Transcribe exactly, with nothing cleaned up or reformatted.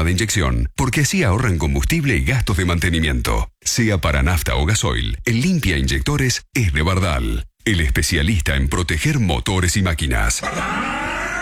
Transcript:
sistema de inyección, porque así ahorran combustible y gastos de mantenimiento. Sea para nafta o gasoil, el Limpia Inyectores es de Bardal, el especialista en proteger motores y máquinas.